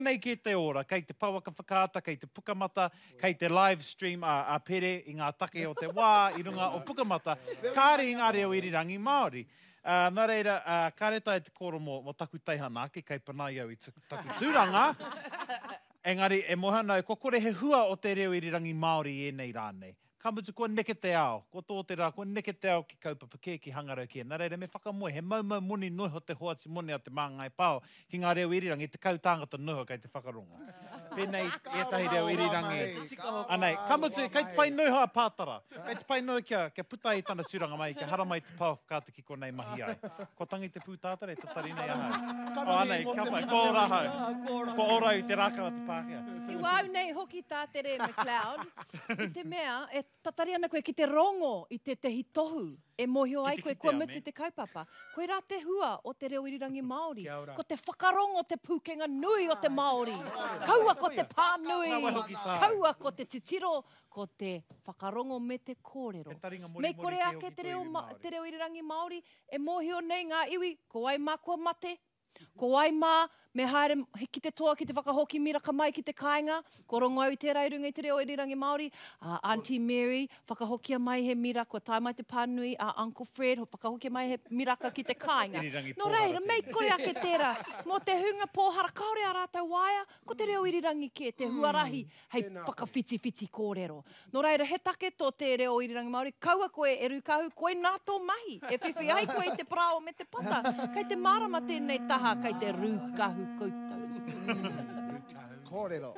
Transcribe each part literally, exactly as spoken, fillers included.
Nei ki te ora, kei te pauaka whakaata, kei te pukamata, kei te live stream a, a pere i ngā take o te wā, i runga o pukamata, kāre i ngā reo irirangi Māori. Uh, nā reira, uh, kāreta e te koro mo, mo taku teihana, ki kei panai au i taku tūranga. Engari, e mohana, ko kore he hua o te reo irirangi Māori e nei rānei. Kamutu, kua neke te ao, ko tō te rā, kua neke te ao ki kaupapa kē, ki hangarau kia. Nā reira, me whakamoe, he maumau moni noho te hoati moni a te māngai pāo, ki ngā reo irirangi, te kautangata noho kei te whakaronga. Pēnei, e tahi reo irirangi. Anei, kamutu, kei te pai noho a pātara. Kei te pai noho kia, kia puta i tana tūranga mai, kia hara mai te pāo kāta ki konei mahi ai. Ko tangi te pūtātare, te tari nei ahau. O anei, ka pai, ko rahau. Ko orau i te rākau a te Pākehā. I wau nei hoki tā te re McLeod, i te mea, e tatari ana koe ki te rongo i te tehi tohu. E mohio ai koe kua mutu te kaupapa. Koe rā te hua o te reo irirangi Māori. Ko te whakarongo te pūkenga nui o te Māori. Kaua ko te pānui. Kaua ko te titiro. Ko te whakarongo me te kōrero. Mei kore ake te reo, te reo irirangi Māori, e mohio nei ngā iwi, ko ai mā kua mate. Ko ai mā, me haere ki te toa ki te whakahoki miraka mai ki te kāinga. Ko rongo au i te rairunga i te reo irirangi Māori. Uh, Auntie Mary, whakahokia mai he mira, ko tai mai te pānui. Uh, Uncle Fred, whakahokia mai he miraka ki te kāinga. No reira, mei kore ake tērā. Mō te hunga pōhara, kaore a rātou waia, ko te reo irirangi ke, te huarahi, hei whakawhiti-whiti kōrero. No reira, he take tō te reo irirangi Māori, kaua koe e rukahu, koe nā tō mahi. E whiwhi ai koe i te parao me te pata. Kei te marama tēnei taha, kei te rukahu koutou. Kōrero.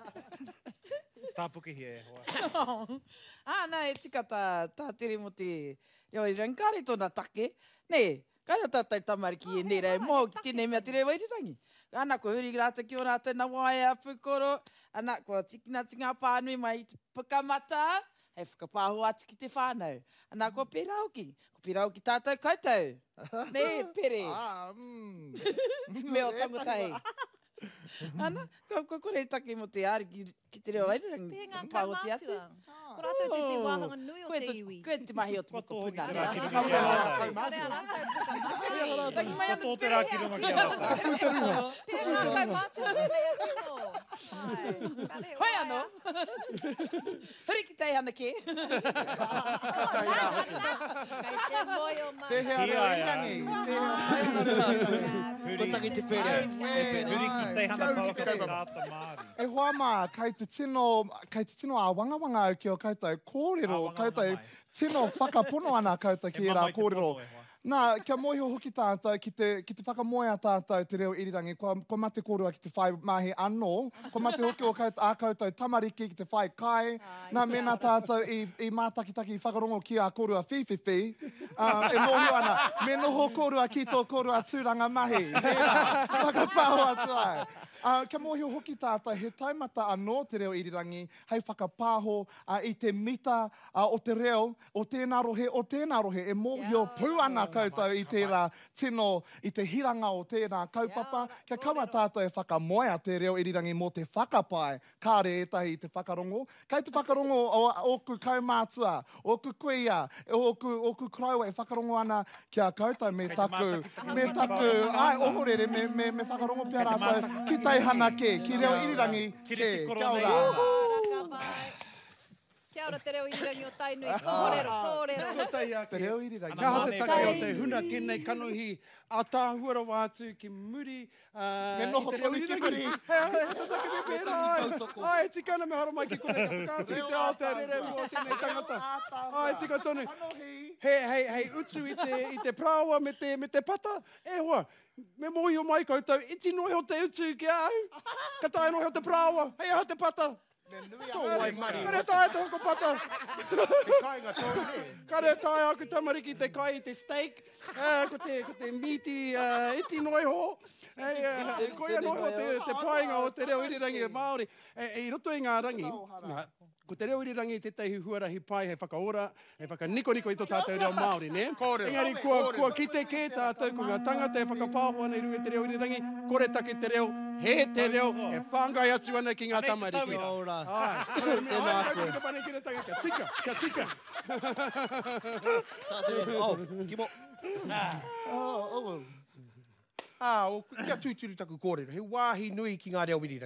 Tāpuki hia e hoa. Āna e tika tā, tā tere mo te reo irirangi. Kāre tōna take. Nei, kāre tātai tamariki e nei rei mō ki tēnei mea te reo irirangi. Ana ko huri rāta ki o rātou na waia pukoro. Ana ko tikina tinga pānui mai te pukamata. Hei whakapāho ati ki te whānau. Ana ko pērauki. Ko pērauki tātou koutou. Nei, pere. Ah, mm. Me o tangotahi. Ana, ko, ko kore take mo te ari ki, ki te reo irirangi. Pēngā kaumātua. atu. Ko rātou te te wāhanga nui o te iwi. Koe te mahi o te moko puna. Kore a rātou pukamata. Taki mai ana Ko te tō te rā ki runga kia rātou. Pēngā kaumātua rei a tino. Hoi anō. Huri ki tei ana ke. Kei te moi o mai. Te hea reo irirangi. Te hea reo irirangi. Ko tangi te pere. Huri ki te hana pauka te rāta Māori. E hoa mā, kei te tino, kei te tino a wangawanga au ki o koutou kōrero, koutou tino whakapono ana koutou ki e rā kōrero. Nā, kia mohi hoki tātou, ki te, ki te whakamoea tātou te reo irirangi, ko, ko mate kōrua ki te whai mahi anō, ko mate hoki o koutou, a koutou tamariki ki te whai kai, nā mena tātou i, i mātakitaki i whakarongo ki a kōrua whiwhiwhi, uh, e mohi ana, me noho kōrua ki tō kōrua tūranga mahi, nērā, whakapāho atu ai. Uh, kia mohi hoki tātou, he taimata anō te reo irirangi, hei whakapāho uh, i te mita uh, o te reo, o tēnā rohe, o tēnā rohe, e mohi o pū ana koutou i tērā tino, i te hiranga o tēnā kaupapa, kia kaua tātou e whakamoea te reo irirangi mō te whakapai, kāre etahi i te whakarongo. Kei te whakarongo o oku kaumātua, oku kuia, oku, oku kraua e whakarongo ana kia koutou me taku, me taku, ai, ohorere, me, me, me whakarongo pia rātou, ki tai hana ke, ki reo irirangi ke, kia ora. Kia ora te reo irirangi o Tainui, kōrero, kōrero. Te reo irirangi. Ka hate take o te huna tēnei kanohi a tāhuara wātu ki muri. Uh, Me noho tonu ki muri. Hei, hei, take me pēra. Ai, tika ana me hara mai ki kore. Kātu ki te ao te rere o tēnei tangata. Ai, tika tonu. Hei, hei, hei, utu i te, i te praua me te, me te pata. E hoa, me mohi o mai koutou, iti nohi o te utu ki au. Ka tae nohi o te praua. Hei, aha te pata. Kare tae te hoko pata. Te kāinga tōne. Kare tae aku tamariki te kai i te steak. Uh, ko te, ko te miti uh, iti noiho. Hey, uh, koia noiho te, te painga o te reo irirangi Māori. E, e, I roto i ngā rangi, ngā, ko te reo irirangi te tehi huarahi pai hei whakaora, hei whakaniko-niko i tō tātou reo Māori, ne? Kōrero. Engari, kua, kua ki te kē tātou, ko ngā tangata e whakapāho ana i runga te reo irirangi, kore take te reo, he te reo, e whāngai atu ana ki ngā tamariki. Kia ora. Ai, Tēnā atu. Kia pane kira taka, kia tika, kia tika. Tātere, oh, kimo. Oh, oh. Ah, o kia tūturu taku kōrero. He wāhi nui ki ngā reo wirirangi.